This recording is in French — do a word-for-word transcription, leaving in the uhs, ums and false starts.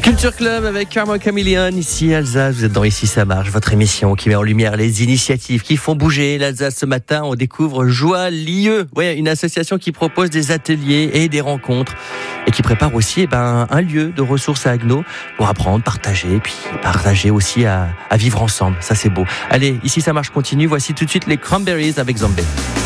Culture Club avec Karma Chameleon, ici Alsace, vous êtes dans Ici ça marche, votre émission qui met en lumière les initiatives qui font bouger l'Alsace. Ce matin, on découvre Joie Lieu, ouais, une association qui propose des ateliers et des rencontres et qui prépare aussi eh ben, un lieu de ressources à Haguenau pour apprendre, partager, et puis partager aussi à, à vivre ensemble, ça c'est beau. Allez, Ici ça marche continue, voici tout de suite les Cranberries avec Zombie.